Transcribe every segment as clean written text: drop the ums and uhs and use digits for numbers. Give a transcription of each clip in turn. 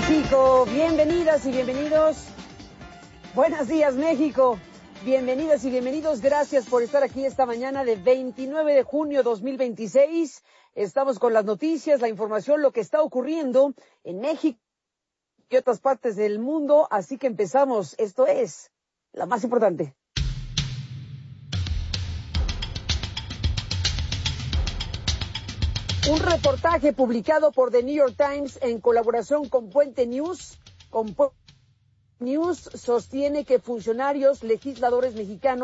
México, bienvenidas y bienvenidos. Buenos días, México. Bienvenidas y bienvenidos. Gracias por estar aquí esta mañana de 29 de junio 2026. Estamos con las noticias, la información, lo que está ocurriendo en México y otras partes del mundo. Así que empezamos. Esto es la más importante. Un reportaje publicado por The New York Times en colaboración con Puente News, sostiene que funcionarios y legisladores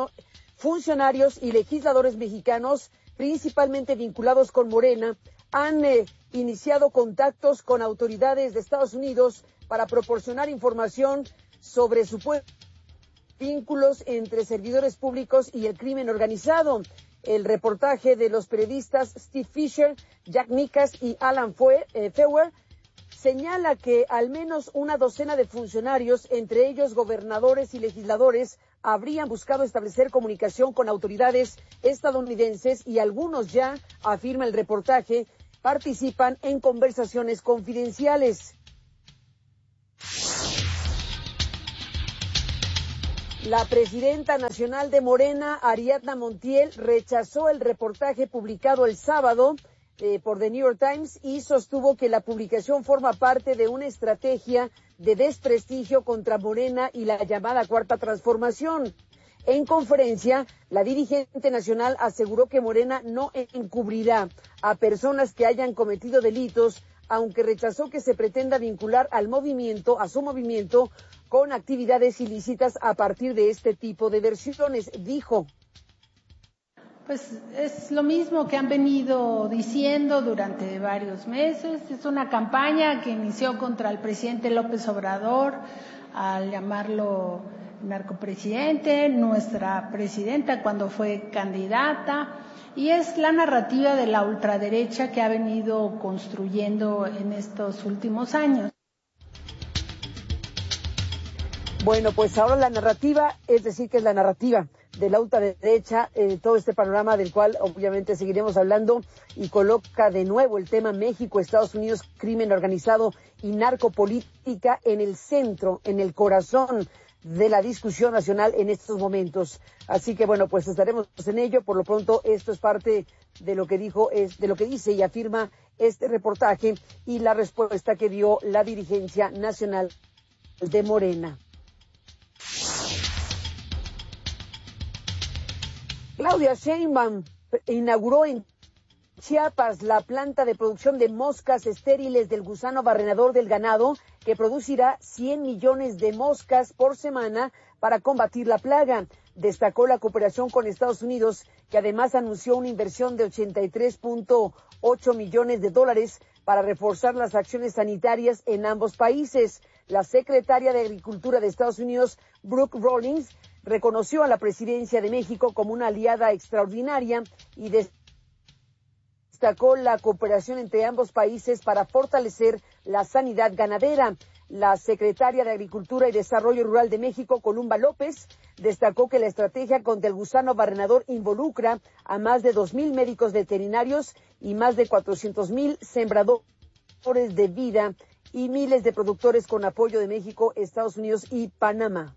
mexicanos, principalmente vinculados con Morena, han iniciado contactos con autoridades de Estados Unidos para proporcionar información sobre supuestos vínculos entre servidores públicos y el crimen organizado. El reportaje de los periodistas Steve Fisher, Jack Nicas y Alan Feuer señala que al menos una docena de funcionarios, entre ellos gobernadores y legisladores, habrían buscado establecer comunicación con autoridades estadounidenses y algunos ya, afirma el reportaje, participan en conversaciones confidenciales. La presidenta nacional de Morena, Ariadna Montiel, rechazó el reportaje publicado el sábado por The New York Times y sostuvo que la publicación forma parte de una estrategia de desprestigio contra Morena y la llamada Cuarta Transformación. En conferencia, la dirigente nacional aseguró que Morena no encubrirá a personas que hayan cometido delitos, aunque rechazó que se pretenda vincular a su movimiento, con actividades ilícitas a partir de este tipo de versiones. Dijo: pues es lo mismo que han venido diciendo durante varios meses. Es una campaña que inició contra el presidente López Obrador al llamarlo narcopresidente, nuestra presidenta cuando fue candidata, y es la narrativa de la ultraderecha que ha venido construyendo en estos últimos años. Bueno, pues ahora la narrativa, es decir, que es la narrativa de la ultraderecha, todo este panorama del cual obviamente seguiremos hablando, y coloca de nuevo el tema México, Estados Unidos, crimen organizado y narcopolítica en el centro, en el corazón de la discusión nacional en estos momentos. Así que bueno, pues estaremos en ello. Por lo pronto, esto es parte de lo que dice y afirma este reportaje y la respuesta que dio la dirigencia nacional de Morena. Claudia Sheinbaum inauguró en Chiapas la planta de producción de moscas estériles del gusano barrenador del ganado, que producirá 100 millones de moscas por semana para combatir la plaga. Destacó la cooperación con Estados Unidos, que además anunció una inversión de $83.8 millones para reforzar las acciones sanitarias en ambos países. La secretaria de Agricultura de Estados Unidos, Brooke Rollins, reconoció a la presidencia de México como una aliada extraordinaria y destacó la cooperación entre ambos países para fortalecer la sanidad ganadera. La secretaria de Agricultura y Desarrollo Rural de México, Columba López, destacó que la estrategia contra el gusano barrenador involucra a más de 2,000 médicos veterinarios y más de 400,000 sembradores de vida y miles de productores con apoyo de México, Estados Unidos y Panamá.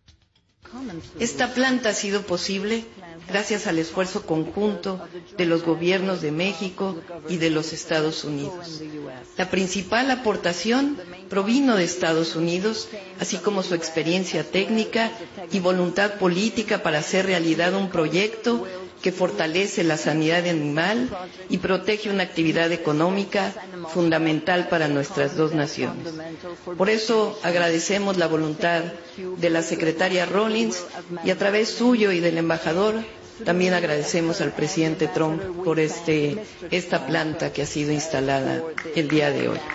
Esta planta ha sido posible gracias al esfuerzo conjunto de los gobiernos de México y de los Estados Unidos. La principal aportación provino de Estados Unidos, así como su experiencia técnica y voluntad política para hacer realidad un proyecto que fortalece la sanidad animal y protege una actividad económica fundamental para nuestras dos naciones. Por eso agradecemos la voluntad de la secretaria Rollins y a través suyo y del embajador también agradecemos al presidente Trump por esta planta que ha sido instalada el día de hoy.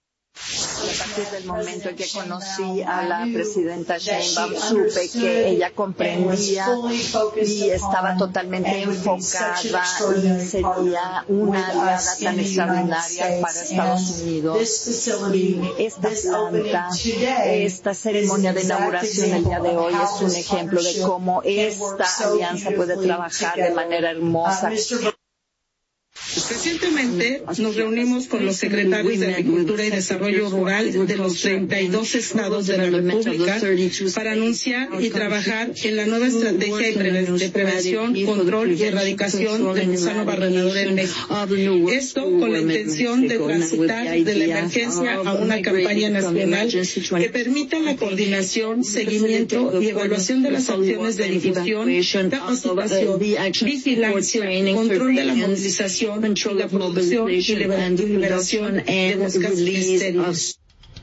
A partir del momento en que conocí a la presidenta Sheinbaum, supe que ella comprendía y estaba totalmente enfocada y sería una aliada tan extraordinaria para Estados Unidos. Y esta planta, esta ceremonia de inauguración el día de hoy es un ejemplo de cómo esta alianza puede trabajar de manera hermosa. Finalmente, nos reunimos con los secretarios de Agricultura y Desarrollo Rural de los 32 estados de la República para anunciar y trabajar en la nueva estrategia de prevención, control y erradicación del gusano barrenador en México. Esto con la intención de transitar de la emergencia a una campaña nacional que permita la coordinación, seguimiento y evaluación de las acciones de difusión, capacitación, vigilancia, control de la movilización, la producción y liberación de moscas estériles.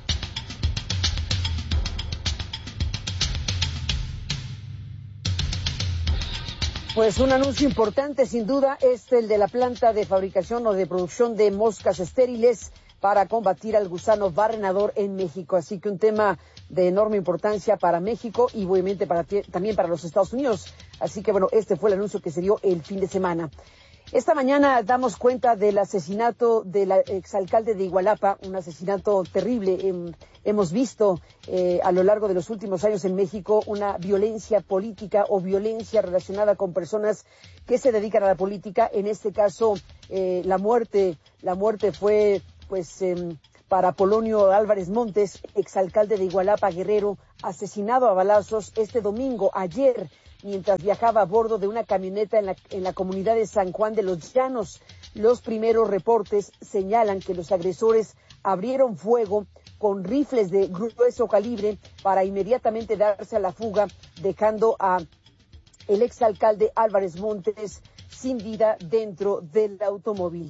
Pues un anuncio importante, sin duda, es el de la planta de fabricación o de producción de moscas estériles para combatir al gusano barrenador en México. Así que un tema de enorme importancia para México y obviamente también para los Estados Unidos. Así que bueno, este fue el anuncio que se dio el fin de semana. Esta mañana damos cuenta del asesinato del exalcalde de Igualapa, un asesinato terrible. Hemos visto a lo largo de los últimos años en México una violencia política o violencia relacionada con personas que se dedican a la política. En este caso, la muerte fue para Polonio Álvarez Montes, exalcalde de Igualapa, Guerrero, asesinado a balazos este domingo, ayer, mientras viajaba a bordo de una camioneta en la comunidad de San Juan de los Llanos. Los primeros reportes señalan que los agresores abrieron fuego con rifles de grueso calibre para inmediatamente darse a la fuga, dejando a el exalcalde Álvarez Montes sin vida dentro del automóvil.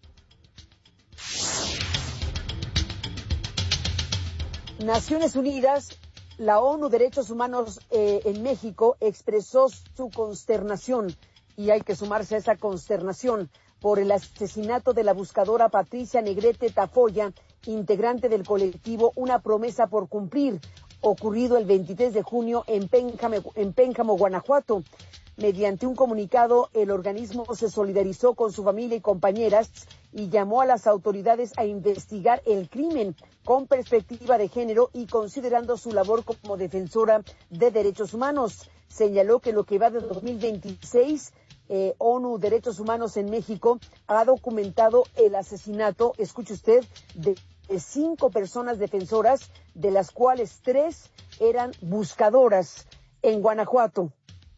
Naciones Unidas, la ONU Derechos Humanos en México expresó su consternación, y hay que sumarse a esa consternación, por el asesinato de la buscadora Patricia Negrete Tafoya, integrante del colectivo Una Promesa por Cumplir, ocurrido el 23 de junio en Pénjamo, Guanajuato. Mediante un comunicado, el organismo se solidarizó con su familia y compañeras y llamó a las autoridades a investigar el crimen con perspectiva de género y considerando su labor como defensora de derechos humanos. Señaló que lo que va de 2026, ONU Derechos Humanos en México ha documentado el asesinato, escuche usted, de 5 personas defensoras, de las cuales 3 eran buscadoras en Guanajuato.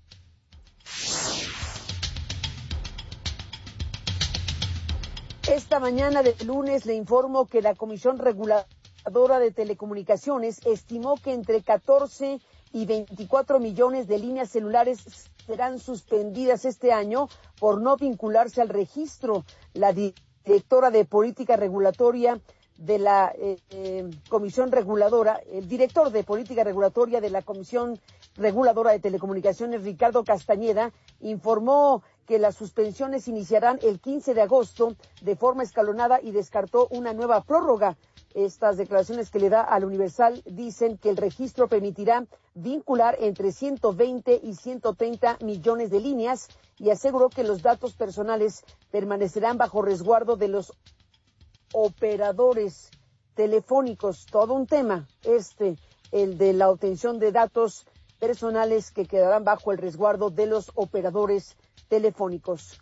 Esta mañana de lunes le informo que la Comisión Reguladora de Telecomunicaciones estimó que entre 14 y 24 millones de líneas celulares serán suspendidas este año por no vincularse al registro. La directora de Política Regulatoria de la Comisión Reguladora, el director de Política Regulatoria de la Comisión Reguladora de Telecomunicaciones, Ricardo Castañeda, informó que las suspensiones iniciarán el 15 de agosto de forma escalonada y descartó una nueva prórroga. Estas declaraciones que le da al Universal dicen que el registro permitirá vincular entre 120 y 130 millones de líneas y aseguró que los datos personales permanecerán bajo resguardo de los operadores telefónicos. Todo un tema el de la obtención de datos personales que quedarán bajo el resguardo de los operadores telefónicos.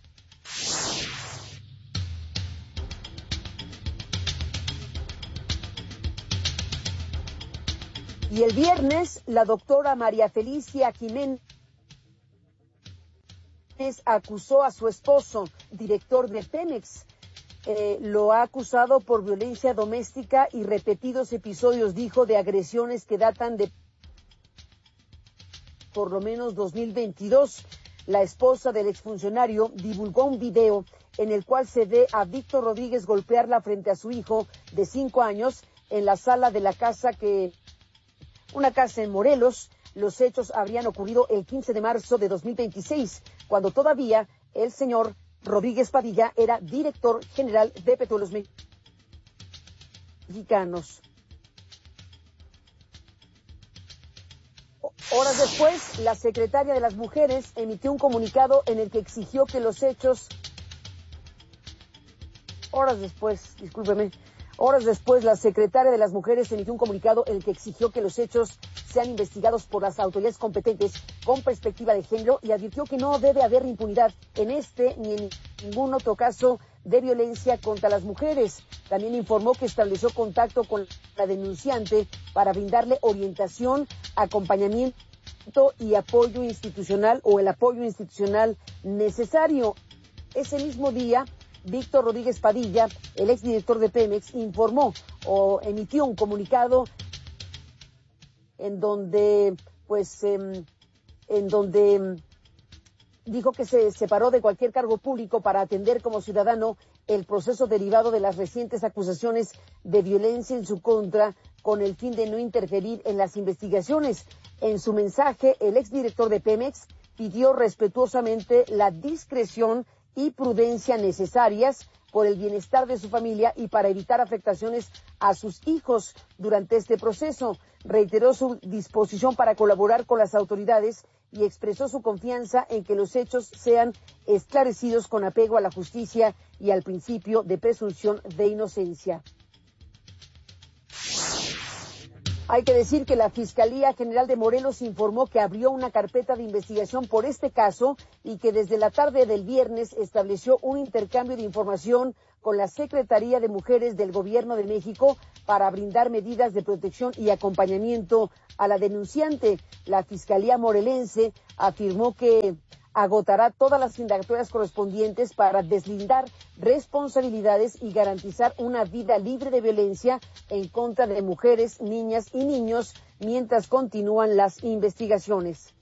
Y el viernes, la doctora María Felicia Jiménez acusó a su esposo, director de Pemex. Lo ha acusado por violencia doméstica y repetidos episodios, dijo, de agresiones que datan de por lo menos 2022. La esposa del exfuncionario divulgó un video en el cual se ve a Víctor Rodríguez golpearla frente a su hijo de 5 años en la sala de la casa una casa en Morelos. Los hechos habrían ocurrido el 15 de marzo de 2026, cuando todavía el señor Rodríguez Padilla era director general de Petróleos Mexicanos. Horas después, la secretaria de las Mujeres emitió un comunicado en el que exigió que los hechos... Horas después, la secretaria de las Mujeres emitió un comunicado en el que exigió que los hechos sean investigados por las autoridades competentes con perspectiva de género y advirtió que no debe haber impunidad en este ni en ningún otro caso de violencia contra las mujeres. También informó que estableció contacto con la denunciante para brindarle orientación, acompañamiento y apoyo institucional o el apoyo institucional necesario. Ese mismo día, Víctor Rodríguez Padilla, el exdirector de Pemex, informó o emitió un comunicado en donde dijo que se separó de cualquier cargo público para atender como ciudadano el proceso derivado de las recientes acusaciones de violencia en su contra, con el fin de no interferir en las investigaciones. En su mensaje, el exdirector de Pemex pidió respetuosamente la discreción y prudencia necesarias por el bienestar de su familia y para evitar afectaciones a sus hijos durante este proceso. Reiteró su disposición para colaborar con las autoridades y expresó su confianza en que los hechos sean esclarecidos con apego a la justicia y al principio de presunción de inocencia. Hay que decir que la Fiscalía General de Morelos informó que abrió una carpeta de investigación por este caso y que desde la tarde del viernes estableció un intercambio de información con la Secretaría de Mujeres del Gobierno de México para brindar medidas de protección y acompañamiento a la denunciante. La Fiscalía morelense afirmó que agotará todas las indagatorias correspondientes para deslindar responsabilidades y garantizar una vida libre de violencia en contra de mujeres, niñas y niños mientras continúan las investigaciones.